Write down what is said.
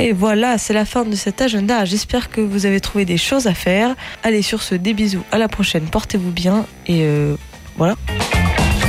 Et voilà, c'est la fin de cet agenda. J'espère que vous avez trouvé des choses à faire. Allez, sur ce, des bisous. À la prochaine. Portez-vous bien. Et voilà.